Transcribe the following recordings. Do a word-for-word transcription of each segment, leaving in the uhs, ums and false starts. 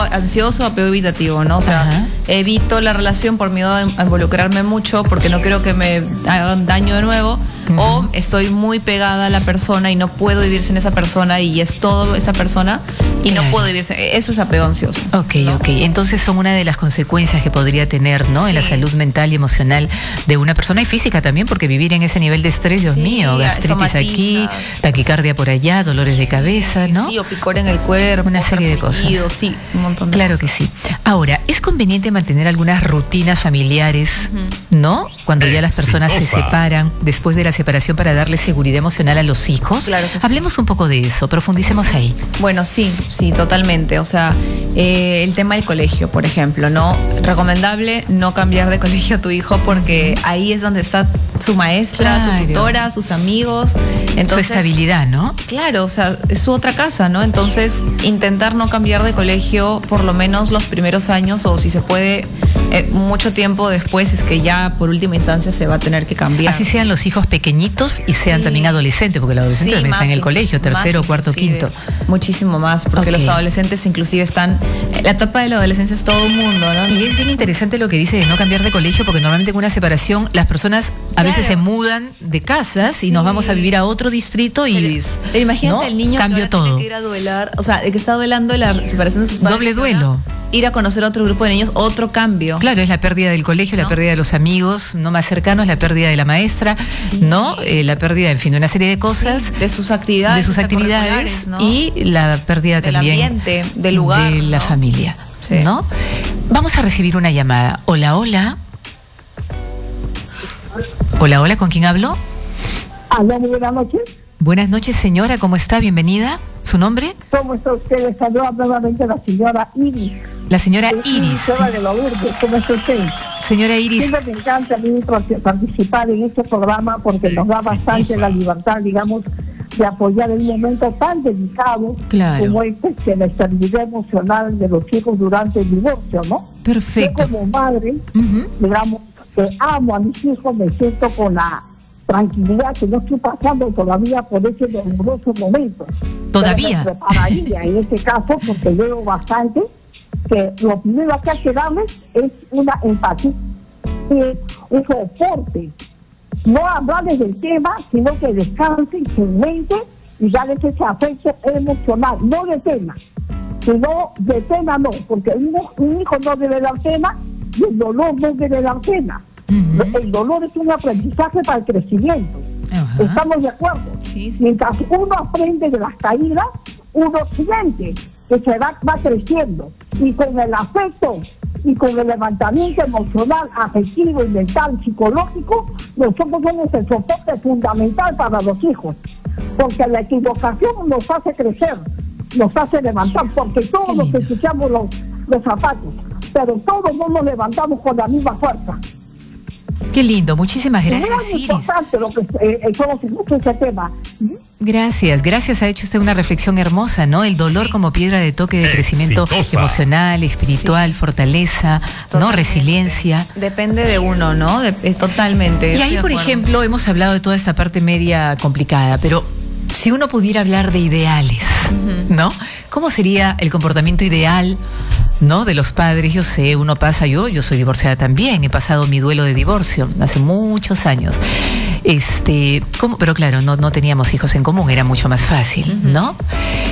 ansioso, apego evitativo, ¿no? O sea, ajá, evito la relación por miedo a involucrarme mucho porque no quiero que me hagan daño de nuevo. Uh-huh. O estoy muy pegada a la persona y no puedo vivir sin esa persona y es todo esa persona y claro, no puedo vivir sin... Eso es apego ansioso. Ok, ¿no? Ok. Entonces son una de las consecuencias que podría tener, ¿no? Sí. En la salud mental y emocional de una persona y física también, porque vivir en ese nivel de estrés, Dios sí, mío, gastritis aquí, taquicardia por allá, dolores de cabeza, ¿no? Sí, o picor en el cuerpo. Una serie de cosas. Sí, un montón de claro cosas. Claro que sí. Ahora, ¿es conveniente mantener algunas rutinas familiares, uh-huh, ¿no? Cuando ya las personas se separan, después de la separación, para darle seguridad emocional a los hijos? Claro que Hablemos sí. un poco de eso, profundicemos ahí. Bueno, sí, sí, totalmente. O sea, eh, el tema del colegio, por ejemplo, ¿no? Recomendable no cambiar de colegio a tu hijo porque ahí es donde está su maestra, claro, su tutora, sus amigos. Entonces, su estabilidad, ¿no? Claro, o sea, es su otra casa, ¿no? Entonces, intentar no cambiar de colegio por lo menos los primeros años o si se puede, eh, mucho tiempo después, es que ya por última instancia se va a tener que cambiar. Así sean los hijos pequeñitos y sean sí. también adolescentes, porque el adolescente sí, también está en el colegio, tercero, cuarto, quinto. Muchísimo más, porque okay, los adolescentes inclusive están, la etapa de la adolescencia es todo un mundo, ¿no? Y es bien interesante lo que dice de no cambiar de colegio, porque normalmente con una separación las personas a claro. veces se mudan de casas sí. y nos vamos a vivir a otro distrito y pero, pero imagínate, ¿no? El niño cambio que todo. Tiene que ir a duelar, o sea, el que está duelando la separación de sus padres. Doble duelo. Ir a conocer a otro grupo de niños, otro cambio. Claro, es la pérdida del colegio, ¿no? La pérdida de los amigos no más cercanos, la pérdida de la maestra, sí. ¿no? Eh, la pérdida, en fin, de una serie de cosas. Sí, de sus actividades. De sus actividades, ¿no? Y la pérdida del también ambiente, del lugar, de la ¿no? familia, sí. ¿no? Vamos a recibir una llamada. Hola, hola. Hola, hola, ¿con quién hablo? Hola, muy buenas noches. Buenas noches, señora, ¿cómo está? Bienvenida. ¿Su nombre? ¿Cómo está usted? Le saluda nuevamente la señora Iris. La señora Iris. De la Lourdes. ¿Cómo está usted? Señora Iris. Siempre me encanta a mí participar en este programa porque nos da bastante la libertad, digamos, de apoyar en un momento tan delicado claro. como este, que la estabilidad emocional de los hijos durante el divorcio, ¿no? Perfecto. Yo como madre, uh-huh. digamos, que amo a mis hijos, me siento con la tranquilidad que no estoy pasando todavía por ese doloroso momento. ¿Todavía? Pero me prepararía en este caso porque veo bastante que lo primero que hay que darles es una empatía, un soporte. No hablarles del tema, sino que descansen su mente y darles ese afecto emocional, no de tema, sino de pena no, porque un, un hijo no debe dar pena y el dolor no debe dar pena. Uh-huh. El dolor es un aprendizaje para el crecimiento. Uh-huh. ¿Estamos de acuerdo? Sí, sí. Mientras uno aprende de las caídas, uno siente que se va, va creciendo. Y con el afecto y con el levantamiento emocional, afectivo y mental, psicológico, nosotros somos el soporte fundamental para los hijos. Porque la equivocación nos hace crecer, nos hace levantar, porque todos nos escuchamos los, los zapatos, pero todos no nos levantamos con la misma fuerza. Qué lindo, muchísimas gracias, es muy importante lo que eh, conocemos ese tema. Gracias, gracias, ha hecho usted una reflexión hermosa, ¿no? El dolor sí. como piedra de toque de Exitosa. Crecimiento emocional, espiritual, sí. fortaleza, totalmente. ¿No? Resiliencia. Depende de uno, ¿no? De, es totalmente. Y ahí, por ejemplo, hemos hablado de toda esta parte media complicada, pero si uno pudiera hablar de ideales, uh-huh. ¿no? ¿Cómo sería el comportamiento ideal, ¿no? De los padres? Yo sé, uno pasa, yo, yo soy divorciada también, he pasado mi duelo de divorcio hace muchos años. Este, ¿cómo? Pero claro, no, no teníamos hijos en común, era mucho más fácil, uh-huh. ¿no?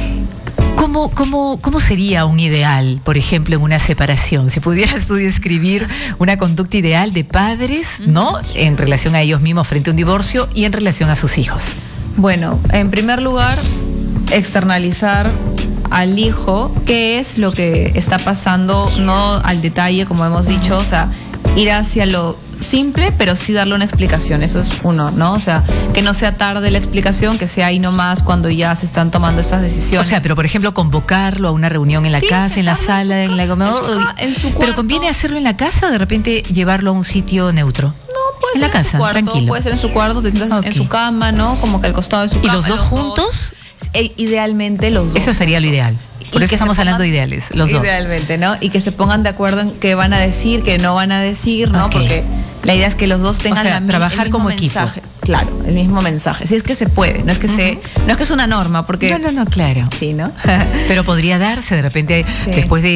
¿Cómo, cómo, ¿Cómo sería un ideal, por ejemplo, en una separación? Si pudieras tú describir una conducta ideal de padres, uh-huh. ¿no? En relación a ellos mismos frente a un divorcio y en relación a sus hijos. Bueno, en primer lugar, externalizar al hijo qué es lo que está pasando, no al detalle, como hemos dicho, o sea, ir hacia lo simple, pero sí darle una explicación, eso es uno, ¿no? O sea, que no sea tarde la explicación, que sea ahí nomás cuando ya se están tomando estas decisiones. O sea, pero por ejemplo, convocarlo a una reunión en la sí, casa, en la sala, en, su, en la en su, en su ¿Pero conviene hacerlo en la casa o de repente llevarlo a un sitio neutro? Puede en ser la casa, en su cuarto, tranquilo. Puede ser en su cuarto, te sientas okay. en su cama, ¿no? Como que al costado de su cama. ¿Y los dos los juntos? Dos, e, idealmente los dos. Eso sería lo ideal. Por y eso estamos pongan, hablando de ideales, los dos. Idealmente, ¿no? Y que se pongan de acuerdo en qué van a decir, qué no van a decir, ¿no? Okay. Porque la idea es que los dos tengan o sea, la, trabajar el mismo como mensaje. equipo. Claro, el mismo mensaje. Si es que se puede, no es que uh-huh. se, no es que es una norma, porque no, no, no, claro. Sí, ¿no? Pero podría darse de repente sí. después de